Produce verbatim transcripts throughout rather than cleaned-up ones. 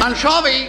אנשובי,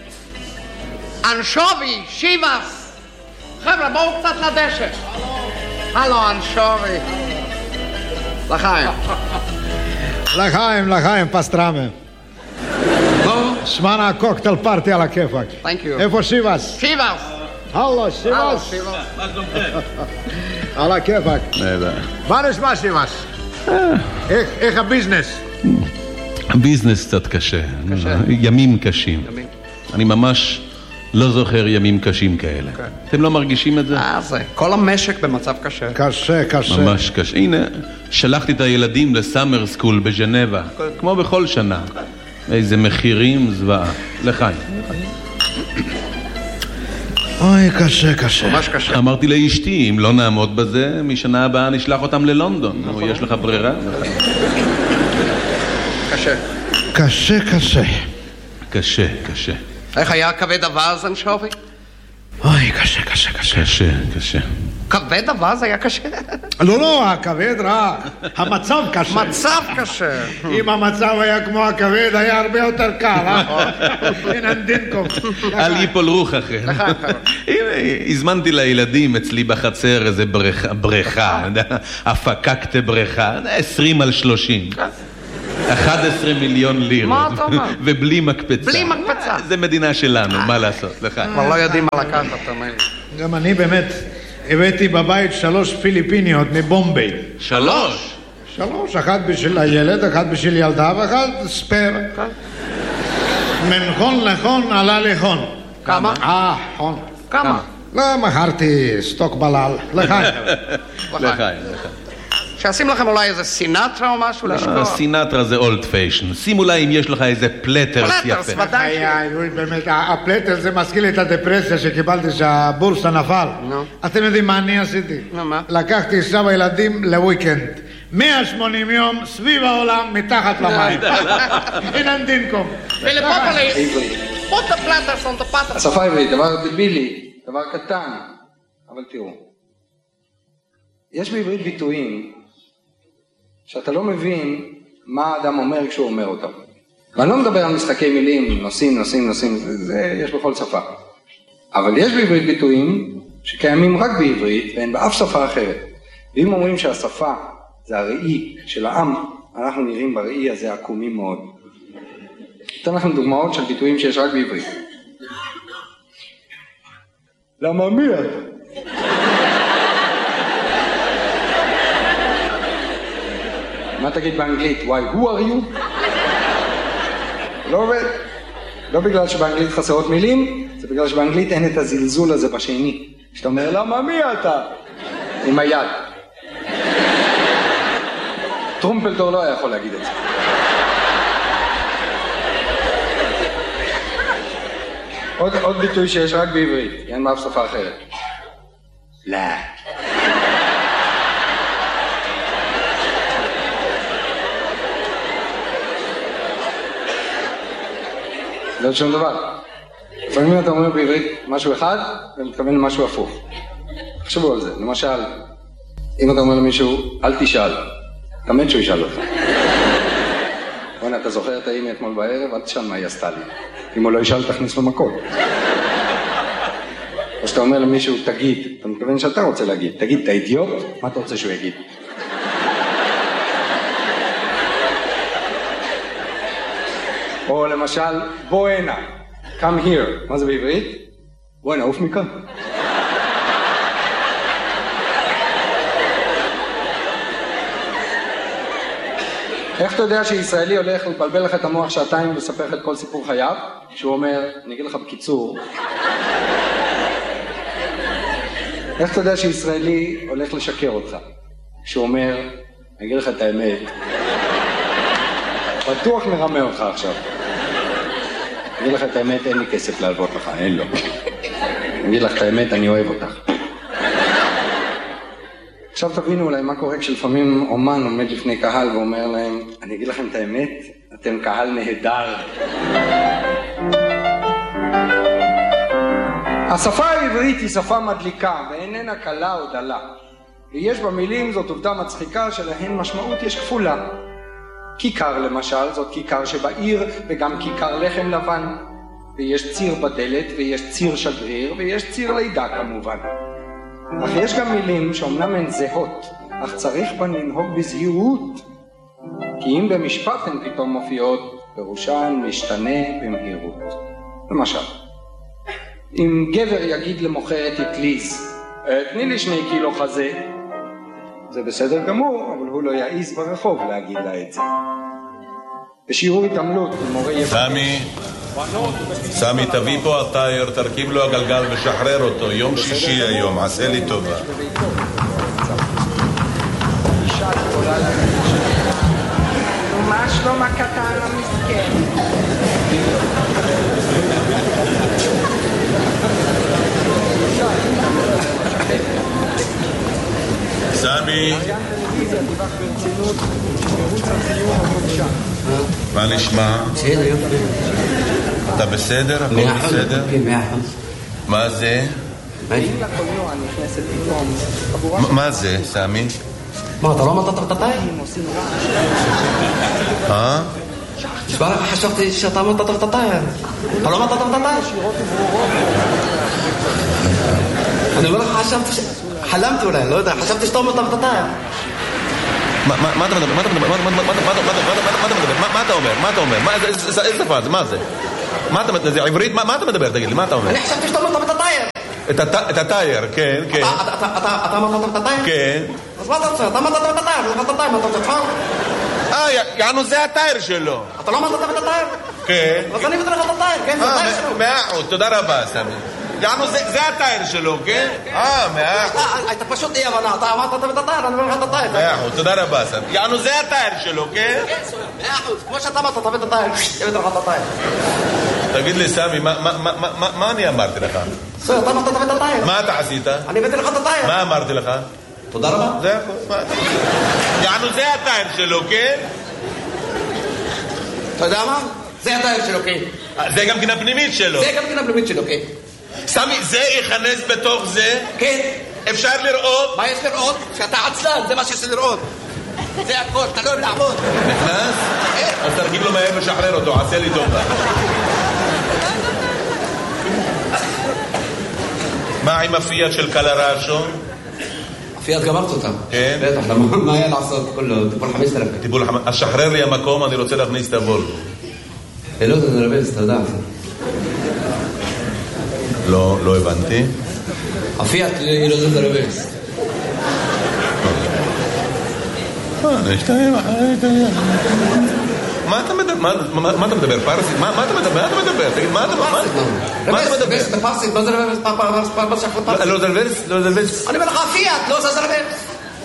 אנשובי, שיבס. חבר'ה, בואו קצת לדשא. הלו, אנשובי. לחיים. לחיים, לחיים, פסטרמה. בואו. שמענה קוקטייל פארטי על הכיפק. Thank you. איפה שיבס? שיבס. הלו, שיבס. מה שלומכם? על הכיפק. נהדר. מה נשמע שיבס? איך הביזנס? הביזנס קצת קשה. קשה. ימים קשים. ימים. אני ממש לא זוכר ימים קשים כאלה. אתם לא מרגישים את זה? אה, זה. כל המשק במצב קשה. קשה, קשה. ממש קשה. הנה, שלחתי את הילדים לסאמר סקול בז'נבה, כמו בכל שנה. איזה מחירים זוועה. לחיים. אוי, קשה, קשה. ממש קשה. אמרתי לאשתי, אם לא נעמוד בזה, משנה הבאה נשלח אותם ללונדון. נו, יש לך ברירה? קשה. קשה, קשה. קשה, קשה. איך היה כבד אווז, אנשובי? אוי, קשה, קשה, קשה. קשה, קשה. כבד אווז היה קשה? לא, לא, הכבד רע. המצב קשה. מצב קשה. אם המצב היה כמו הכבד, היה הרבה יותר קל, אה? הנה דינקום. אל ייפול רוח אחר. הנה, הזמנתי לילדים אצלי בחצר איזה בריכה, הפקקת בריכה, עשרים על שלושים. אחד עשר מיליון לירות. מה אתה אומר? ובלי מקפצה. בלי מקפצה. זה מדינה שלנו, מה לעשות? לך. כבר לא יודעים מה לקחת, אתה אומר. גם אני באמת הבאתי בבית שלוש פיליפיניות מבומביי. שלוש? שלוש, אחת בשביל הילד, אחת בשביל ילדה ואחת ספר. מנחון לחון עלה לחון. כמה? אה, חון. כמה? לא, מכרתי סטוק בלל. לחיים. לחיים, לחיים. שעשים לכם אולי איזה סינטרה או משהו לשמוע? סינטרה זה אולד פיישן. שים אולי אם יש לך איזה פלטרס פלטרס, יפה. ודאי ש... באמת, הפלטר זה מזכיר לי את הדפרסיה שקיבלתי שהבורסה נפל. נו. אתם יודעים מה אני עשיתי? נו, מה? לקחתי סבא ילדים לוויקנד. מאה ושמונים יום סביב העולם מתחת למים. הנה דינקום. ולפופלי, put the platters on the platters. השפה העברית, דבר דבילי, דבר קטן, אבל תראו. יש בעברית ביטויים שאתה לא מבין מה האדם אומר כשהוא אומר אותם. ואני לא מדבר על משחקי מילים, נושאים, נושאים, נושאים, זה, זה יש בכל שפה. אבל יש בעברית ביטויים שקיימים רק בעברית ואין באף שפה אחרת. ואם אומרים שהשפה זה הראי של העם, אנחנו נראים בראי הזה עקומים מאוד. אתן לכם דוגמאות של ביטויים שיש רק בעברית. למה מי אתה? מה תגיד באנגלית? Why, who are you? לא עובד. לא בגלל שבאנגלית חסרות מילים, זה בגלל שבאנגלית אין את הזלזול הזה בשני. שאתה אומר, למה מי אתה? עם היד. טרומפלדור לא היה יכול להגיד את זה. עוד, עוד ביטוי שיש רק בעברית, אין מאף שפה אחרת. לא. לא שום דבר. לפעמים אתה אומר בעברית משהו אחד ומתכוון למשהו הפוך. תחשבו על זה. למשל, אם אתה אומר למישהו, אל תשאל, תמיד שהוא ישאל אותך. בוא'נה, אתה זוכר את האמא אתמול בערב? אל תשאל מה היא עשתה לי. אם הוא לא ישאל, תכניס לו מכות. או שאתה אומר למישהו, תגיד, אתה מתכוון שאתה רוצה להגיד, תגיד, אתה אידיוט? מה אתה רוצה שהוא יגיד? או למשל, בוא הנה, come here. מה זה בעברית? בוא הנה, עוף מכאן. איך אתה יודע שישראלי הולך לבלבל לך את המוח שעתיים ולספר לך את כל סיפור חייו? שהוא אומר, אני אגיד לך בקיצור. איך אתה יודע שישראלי הולך לשקר אותך? שהוא אומר, אני אגיד לך את האמת. בטוח מרמה אותך עכשיו. אני אגיד לך את האמת, אין לי כסף להלוות לך, אין לו. אני אגיד לך את האמת, אני אוהב אותך. עכשיו תבינו אולי מה קורה כשלפעמים אומן עומד לפני קהל ואומר להם, אני אגיד לכם את האמת, אתם קהל נהדר. השפה העברית היא שפה מדליקה ואיננה קלה או דלה. ויש במילים זאת עובדה מצחיקה שלהן משמעות יש כפולה. כיכר למשל, זאת כיכר שבעיר וגם כיכר לחם לבן. ויש ציר בדלת, ויש ציר שגריר, ויש ציר לידה כמובן. אך יש גם מילים שאומנם הן זהות, אך צריך בה לנהוג בזהירות. כי אם במשפט הן פתאום מופיעות, פירושן משתנה במהירות. למשל, אם גבר יגיד למוכרת אטליז, תני לי שני קילו חזה, זה בסדר גמור, אבל הוא לא יעיז ברחוב להגיד לה את זה. בשיעור התעמלות, מורה יבקש... סמי, סמי תביא פה הטייר, תרכיב לו הגלגל ושחרר אותו, יום שישי היום, עשה לי טובה. מה שלום הקטן המסכן? סמי, מה נשמע? בסדר, יופי. אתה בסדר? הכל בסדר? מה זה? מה זה, סמי? מה, אתה לא אמרת את הטייל? אה? נשמע לך חשבתי שאתה אמרת את הטייל. אתה לא אמרת את הטייל? אני אומר לך חשבתי ש... חלמתי אולי, לא יודע, חשבתי שאתה אמרת את הטייל. מה אתה מדבר? מה אתה מדבר? מה אתה אומר? מה אתה אומר? איזה שפה זה? מה זה? מה אתה מדבר? זה עברית? מה אתה מדבר? תגיד לי, מה אתה אומר? אני חשבתי שאתה אמרת את הטייל. את הטייר, כן, כן. אתה אמרת את הטייר? כן. אז מה אתה רוצה? אתה אמרת את הטייר, אתה אמרת את הטייר, מה אתה רוצה? תפעל? אה, יענו זה הטייר שלו. אתה לא אמרת את הטייר? כן. אז אני בטח את הטייר, כן, זה הטייר שלו. מאה אחוז, תודה רבה, סמי. יענו זה הטייר שלו, כן? אה, מאה אחוז. הייתה פשוט אי הבנה, אתה אמרת את הטייר, אני אומר לך את הטייר. מאה אחוז, תודה רבה, סמי. יענו זה הטייר שלו, כן? כן, מאה אחוז, כמו שאתה אמרת, אתה את הטייר, אני בטח את הטייר. תגיד לי, סמי, מה אני אמרתי לך? בסדר, אתה אמרת את הטייר. מה אתה עשית? אני הבאתי לך את הטייר. מה אמרתי לך? תודה רבה. זה הכל. יענו זה הטייר שלו, כן? אתה יודע מה? זה הטייר שלו, כן. זה גם כן הפנימית שלו. זה גם כן הפנימית שלו, כן. סמי, זה יכנס בתוך זה? כן. אפשר לראות? מה יש לראות? שאתה עצלן, זה מה שיש לראות. זה הכל, אתה לא יודע לעבוד. נכנס? אז תרגיל לו מהר ושחרר אותו, עשה לי טובה. מה עם הפיאט של קלרשו? הפיאט גמרת אותה. כן? בטח, מה היה לעשות? כולו, טיפול חמש אלף. טיפול חמש... אז שחרר לי המקום, אני רוצה להכניס את הוולבו. לא, זה נרבס, אתה יודע. לא, לא הבנתי. הפיאט היא לא זה נרבס. מה אתה מדבר? מה אתה מדבר? פרסית? מה אתה מדבר? מה אתה מדבר? תגיד, מה אתה מדבר? מה אתה מדבר? רבס, בפרסית, לא זה נרבס. לא זה נרבס? לא זה נרבס? אני אומר לך, הפיאט, לא זה נרבס.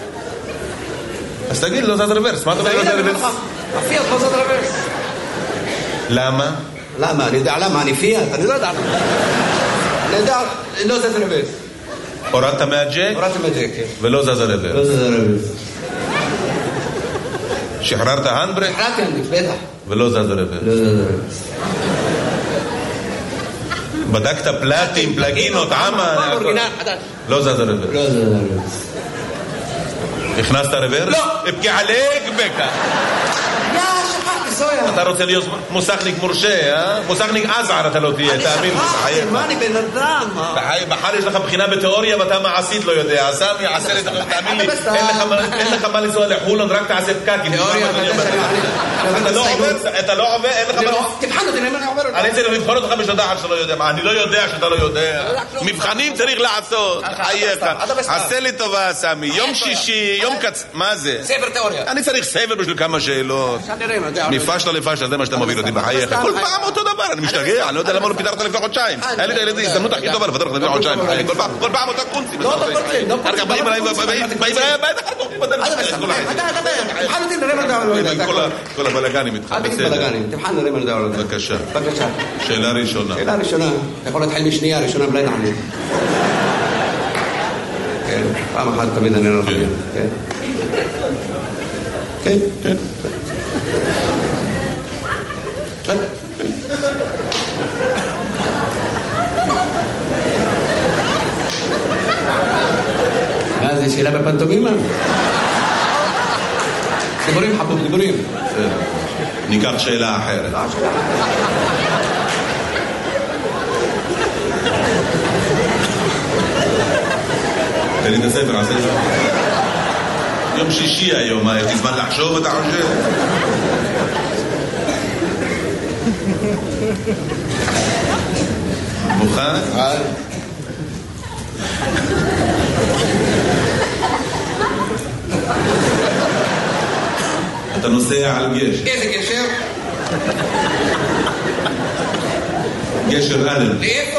אז תגיד, לא זה נרבס. מה אתה אומר? לא זה נרבס? הפיאט, לא זה נרבס. למה? למה? אני יודע למה, אני פיאט, אני לא יודע. אני יודע, לא זה נרבס. הורדת מהג'ק? הורדתי מהג'ק, כן. ולא זז הרברס. לא זז הרברס. שחררת הנדברק? שחררתי הנדברק, בטח. ולא זז הרברס. לא זז הרברס. בדקת פלטים, פלגינות, עמה? לא זז הרברס. לא זז הרברס. הכנסת הרברס? לא. אבקי עליק בקה. יא, שכחתי, סויה. אתה רוצה להיות מוסכניק מורשה, אה? מוסכניק עזער אתה לא תהיה, תאמין לי. אני שכחתי, מה אני בן אדם? בחר יש לך בחינה בתיאוריה ואתה מעשית לא יודע. סמי, עשה לי, תאמין לי, אין לך מה לנסוע לחולון, רק תעשה פקקים. תיאוריה, אתה לא עובר, אין לך מה... תבחן אותי, אני עובר אותי. אני צריך לבחון אותך בשביל שאתה לא יודע. אני לא יודע שאתה לא יודע. מבחנים צריך לעשות. חייך. עשה לי טובה, סמי. יום שישי, יום קצ... מה זה? ספר תיאוריה. אני צריך ספר בשביל כמה שאלות. מפשלה לפשלה, זה מה שאתה מוביל אותי בחייך. כל פעם אותו דבר, אני משתגע, אני לא יודע למה לא פיתרת לפני חודשיים. היה לי את הילדים, הזדמנות הכי טובה לפתר לך לפני חודשיים. כל פעם אותה קונצים. לא, לא, לא, אחר כך באים אליי, באים אליי, בטח אחר כך בדרך. תבחן אותי, נראה מה אתה לא יודע. כל הבלגנים איתך, אל תגיד בלגנים, תבחן נראה מה אתה לא יודע. בבקשה. בבקשה. שאלה ראשונה. שאלה ראשונה. אתה יכול להתחיל משנייה, ראשונה בלי תענית. כן, פעם אחת תמיד אני לא מבין. כן. כן, כן. כן. מה זה, שאלה בפנטומימה? דיבורים חבוב, דיבורים. ניקח שאלה אחרת. תן לי את הספר, עשה את זה. יום שישי היום, מה, יש לי זמן לחשוב, אתה חושב? מוכן? אתה נוסע על גשר. איזה גשר? גשר א'. לאיפה?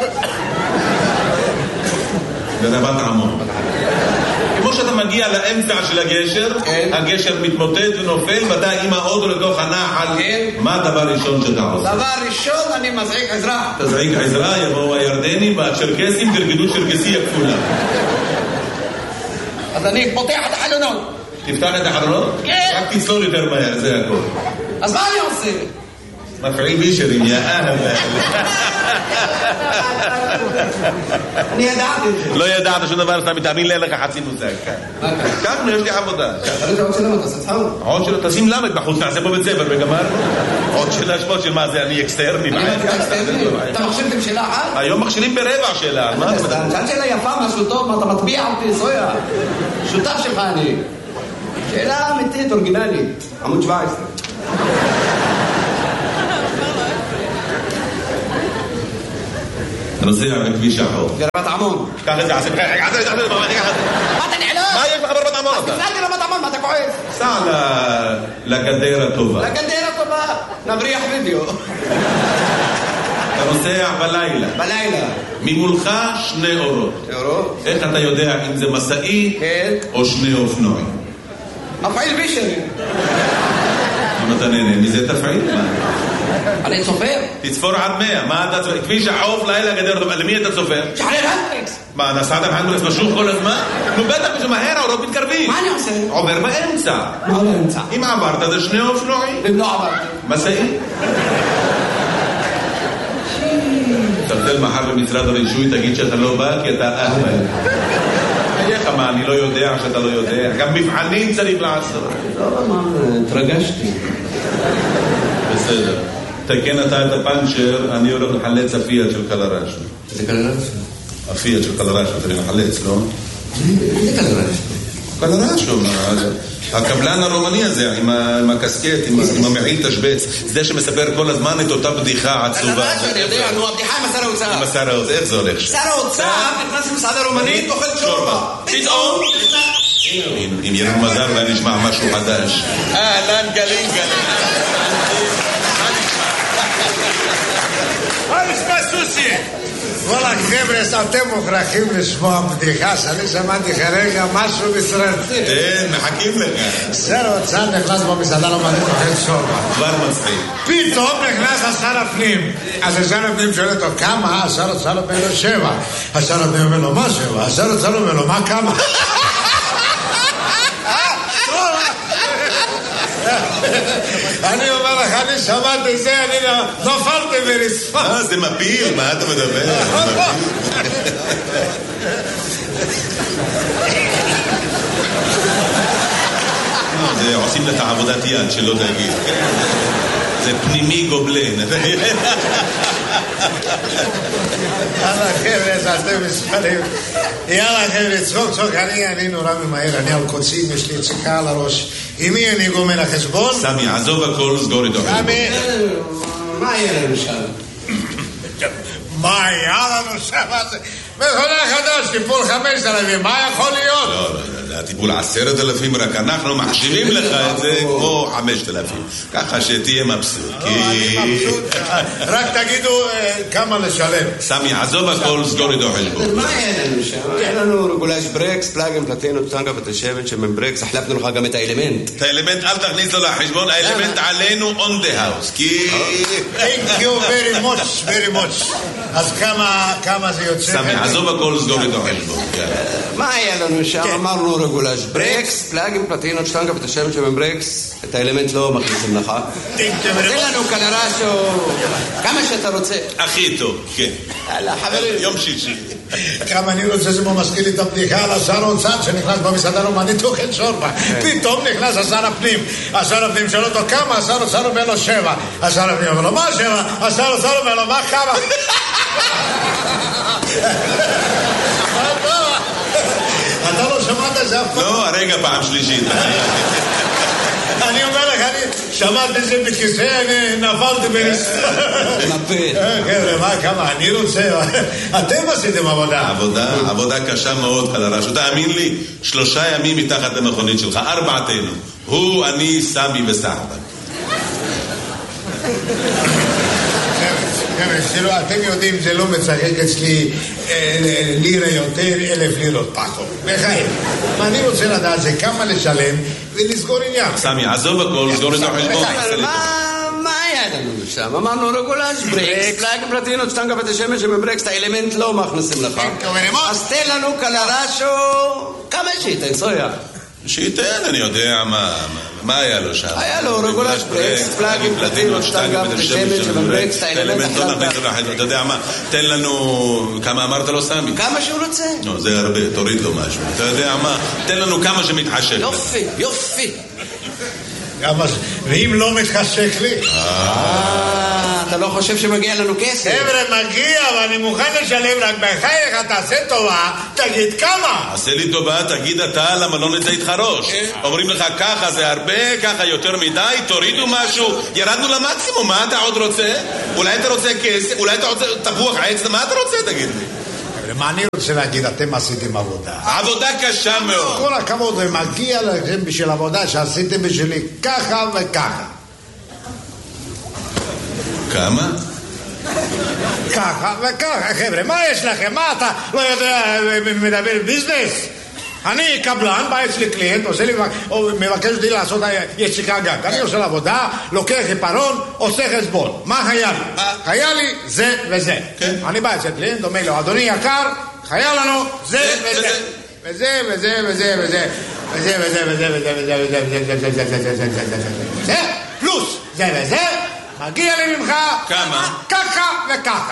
ברבת עמון. כמו שאתה מגיע לאמצע של הגשר, הגשר מתמוטט ונופל, ואתה עם האוטו לתוך הנחל. מה הדבר הראשון שאתה עושה? דבר ראשון, אני מזעיק עזרה. תזעיק עזרה, יבואו הירדנים והצ'רקסים, תרגדו צ'רקסי הכפולה. אז אני פותח את החלונות. תפתח את החלונות? כן. רק תצלול יותר מהר, זה הכל. אז מה אני עושה? מפעיל בישרים, יא אהבה. אני ידעתי את זה. לא ידעת שום דבר, אתה מתאמין לי, אין לך חצי מושג. ככה, יש לי עבודה. אבל זה עוד שלמה, תעשה צחוק. עוד שלא, תשים למד בחוץ, נעשה פה בית ספר וגמר. עוד שאלה שמות של מה זה, אני אקסטרני. אתה מחשבתם שאלה אחת? היום מכשילים ברבע שאלה, על מה? שאלת שאלה יפה, משהו טוב, מה אתה מטביע אותי, סויה? שותף שלך אני. שאלה אמיתית, אורגינלית. עמוד שבע עשרה. אתה נוסע בכביש החוף. ברבת עמון. קח את זה, עשה בכך, עשה את זה, מה אתה נעלם? מה יש לך ברבת עמון אתה? תפלתי לרבת עמון, מה אתה כועס? סע לגדר הטובה. לגדר הטובה, נבריח וידאו. אתה נוסע בלילה. בלילה. ממולך שני אורות. אורות? איך אתה יודע אם זה מסעי או שני אופנועים? מפעיל בישרי. אם אתה נהנה מזה תפעיל. אני צופר. תצפור עד מאה. מה אתה צופר? כביש החוף לילה גדר טובה. למי אתה צופר? שחרר הנדריקס. מה, נסעת בהנדריקס משוך כל הזמן? נו בטח בשביל מהר האורות מתקרבים. מה אני עושה? עובר באמצע. מה באמצע? אם עברת זה שני אופנועים. אם לא עברתי. מסעי. תרצל מחר במשרד הרישוי, תגיד שאתה לא בא כי אתה אהבל. איך מה, אני לא יודע שאתה לא יודע. גם מבחנים צריך לעשות. לא, מה, התרגשתי. בסדר. תקן אתה את הפנצ'ר, אני הולך לחלץ הפיאט של קלרשו. זה קלרשו? הפיאט של קלרשו, צריך לחלץ, לא? זה קלרשו. קלרשו, הקבלן הרומני הזה, עם הקסקט, עם המעיל תשבץ, זה שמספר כל הזמן את אותה בדיחה עצובה. קלרשו, אני יודע, נו, הבדיחה עם השר האוצר. עם השר האוצר, איך זה הולך? שר האוצר נכנס למסעדה רומנית, אוכל שורבה. פתאום אם ירון מזר לה נשמע משהו חדש. אהלן גלים גלים. מה נשמע סוסי? וואלה חבר'ה, אתם מוכרחים לשמוע בדיחה שאני שמעתי כרגע משהו מסרטי. כן, מחכים לך. שר האוצר נכנס במסעדה רומנית אוכל שורבה. כבר מצחיק. פתאום נכנס השר הפנים. אז השר הפנים שואל אותו כמה? השר האוצר אומר לו שבע. השר הפנים אומר לו מה שבע? השר האוצר אומר לו מה כמה? אני אומר לך, אני שמעתי זה, אני נופלתי ברצפה. מה, זה מפיל, מה אתה מדבר? זה עושים לך עבודת יד, שלא תגיד. זה פנימי גובלן. יאללה חבר'ה, אתם מספרים. יאללה חבר'ה, צחוק צחוק, אני אני נורא ממהר, אני על קוצים, יש לי ציקה על הראש. עם מי אני גומר החשבון? סמי, עזוב הכל, סגור איתו. סמי, מה יהיה לנו שם? מה היה לנו שם? מכונה חדש, טיפול חמש אלפים, מה יכול להיות? לא, לא, זה הטיפול עשרת אלפים, רק אנחנו מחשיבים לך את זה כמו חמשת אלפים. ככה שתהיה מבסוט. אני מבסוט, רק תגידו כמה לשלם. סמי, עזוב הכל, סגור איתו חשבון. מה יהיה לנו שם? היה לנו רגולש ברקס, פלאגים, פלטינו, טנגה ותשבת שמן ברקס, החלפנו לך גם את האלמנט. את האלמנט אל תכניס לו לחשבון, האלמנט עלינו on the house, כי... Thank you very much, very much. אז כמה זה יוצא? סמי, עזוב הכל, סגור איתו חשבון. מה היה לנו שם? אמרנו רגולש ברקס, פלאגים, פלטינו, טנגה ותשבת שמן ברקס, את האלמנט לא מכניסים לך. תן לנו קלרשו, כמה שאתה רוצה. הכי טוב, כן. יום שישי. כמה אני רוצה שזה מזכיר לי את הבדיחה על השר האוצר שנכנס במסעדה רומנית אוכל שורבה. פתאום נכנס השר הפנים. השר הפנים שואל אותו כמה? השר האוצר אומר לו שבע. השר הפנים אומר לו מה שבע? השר האוצר אומר לו מה כמה? אתה לא שמעת זה אף פעם? לא, הרגע פעם שלישית. אני אומר לך, אני שמעתי זה בכיסא, אני נפלתי בנסתר. נפל. חבר'ה, מה, כמה, אני רוצה... אתם עשיתם עבודה. עבודה, עבודה קשה מאוד, קלרש. תאמין לי, שלושה ימים מתחת למכונית שלך, ארבעתנו. הוא, אני, סמי וסחבק. אתם יודעים, זה לא מצחק אצלי לירה יותר, אלף לירות פחות. בחיים. אני רוצה לדעת זה כמה לשלם ולסגור עניין. סמי, עזוב הכל, סגור את החשבון. מה היה לנו שם? אמרנו רגולש, ברקס, פלאג פלטינות, שטנגה ותשמש שמברקס, את האלמנט לא מכניסים לך. אז תן לנו קלרשו, כמה שייתן, סויה? שייתן, אני יודע מה... מה היה לו שם? היה לו רגולש, ברקס, פלאג פלטינות, שטנגה ותשמש שמברקס, את האלמנט החלטה. אתה יודע מה? תן לנו... כמה אמרת לו, סמי? כמה שהוא רוצה. לא, זה הרבה, תוריד לו משהו. אתה יודע מה? תן לנו כמה שמתחשק. יופי, יופי. ואם לא מתחשק לי? אה, אתה לא חושב שמגיע לנו כסף? חבר'ה, מגיע, ואני מוכן לשלם, רק בחייך, תעשה טובה, תגיד כמה. עשה לי טובה, תגיד אתה, למה לא נצא איתך ראש? אומרים לך ככה זה הרבה, ככה יותר מדי, תורידו משהו, ירדנו למקסימום, מה אתה עוד רוצה? אולי אתה רוצה כסף, אולי אתה רוצה תפוח עץ, מה אתה רוצה, תגיד לי? מה אני רוצה להגיד, אתם עשיתם עבודה. עבודה קשה מאוד. כל הכבוד, ומגיע לכם בשביל עבודה שעשיתם בשבילי ככה וככה. כמה? ככה וככה, חבר'ה, מה יש לכם? מה אתה לא יודע, מדבר ביזנס? אני קבלן, בא אצלי קליינט, עושה לי, מבקש אותי לעשות יציקה גג. אני עושה לעבודה, לוקח עיפרון, עושה חשבון. מה היה לי? היה לי זה וזה. אני בא אצל קליינט, אומר לו, אדוני יקר, היה לנו זה וזה. וזה וזה וזה וזה. וזה וזה וזה וזה וזה וזה וזה וזה וזה וזה וזה וזה פלוס זה וזה, מגיע לי ממך כמה? ככה וככה.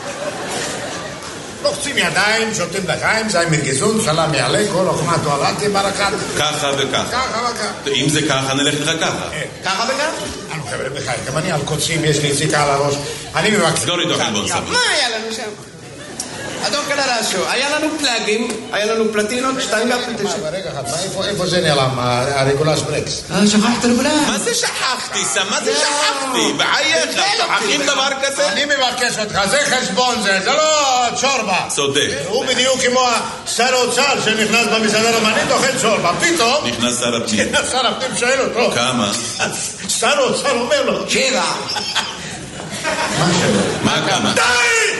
לוחצים ידיים, שותים לחיים, זי מגזון, סלם יעלה, כל אוכמה תועלתי ברקת. ככה וככה. ככה וככה. אם זה ככה, נלך לך ככה. ככה וככה? אנו חבר'ה בחיים, גם אני על קוצים, יש לי יציקה על הראש. אני מבקש. סגור איתו חלבון סמי. מה היה לנו שם? אדון קלרשו, היה לנו פלאגים, היה לנו פלטינות, שטנגה פלטינות. רגע אחד, איפה זה נעלם, הרגולש ברקס? שכחת רגולש. מה זה שכחתי, סם? מה זה שכחתי? בחייך, שכחים דבר כזה? אני מבקש אותך, זה חשבון זה, זה לא צ'ורבה. צודק. הוא בדיוק כמו שר האוצר שנכנס במסעדה רומנית, אוכל צ'ורבה. פתאום... נכנס שר הפנים. שר הפנים שואל אותו. כמה? שר האוצר אומר לו. שבע. מה שבע? מה כמה? די!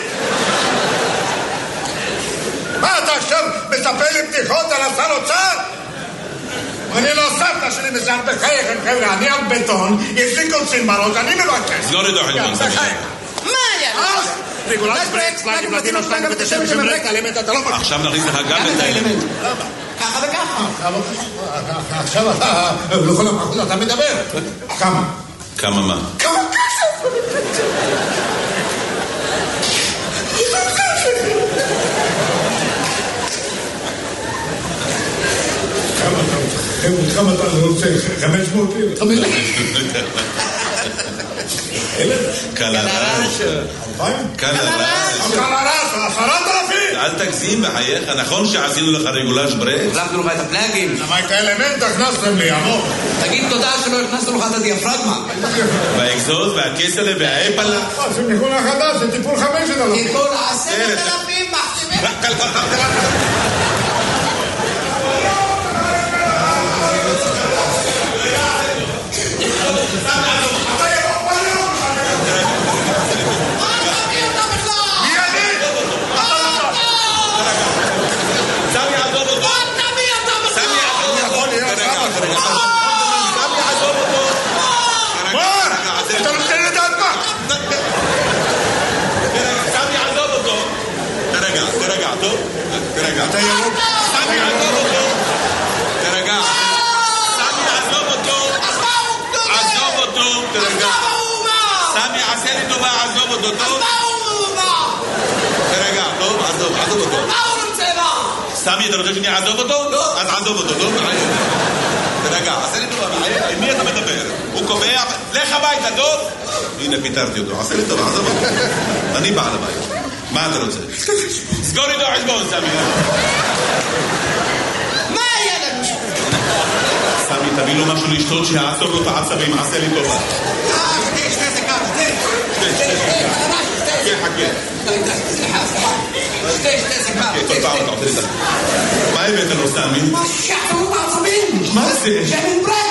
מה אתה עכשיו מספר לי בדיחות על השר אוצר? אני לא סבתא שלי מזר בחייכם חבר'ה, אני על בטון, יש לי קוצים בראש, אני מבקש. סגור איתו חלבון סמי. מה היה? רגולש ברקס, פלאגים פלטינות, שטנגה ותשמש שמברקס, האלמנט אתה לא מבקש. עכשיו נכניס לך גם את האלמנט. ככה וככה. עכשיו אתה, לכל המחוז אתה מדבר. כמה? כמה מה? כמה כסף? כמה אתה רוצה? חמש מאות לירות. קלרש. קלרש. קלרש, עשרת אלפים. אל תגזים בחייך, נכון שעשינו לך רגולש ברקס? החלפנו לך את הפלאגים. למה את האלמנט הכנסתם לי, עמוק? תגיד תודה שלא הכנסנו לך את הדיאפרגמה. והאקזוז והכסלה והאפלה. זה מכון החדש, זה טיפול חמש אלפים. טיפול עשרת אלפים מחשיבים. אתה ירוק. סמי עזוב אותו. תרגע. סמי עזוב אותו. עזוב אותו. תרגע. סמי עשה לי טובה, עזוב אותו. טוב? תרגע. טוב, עזוב, עזוב אותו. סמי, אתה רוצה שאני אעזוב אותו? לא. אז עזוב אותו, טוב? תרגע, עשה לי טובה. עם מי אתה מדבר? הוא קובע, לך הביתה, טוב? הנה, פיתרתי אותו. עשה לי טובה, עזוב אותו. אני בעל הבית. מה אתה רוצה? סגור איתו חשבון, סמי. מה היה לנו? סמי, תביא לו משהו לשתות שיעצור לו את העצבים, עשה לי טובה. אה, חכה, שתי זה ככה, זה. שתי, שתי, שתי. חכה, חכה. סליחה, סליחה. שתי, שתי זה ככה. כל פעם אתה עושה לי את זה. מה הבאת לו, סמי? מה שיעצרו את העצבים? מה זה? שמן ברק.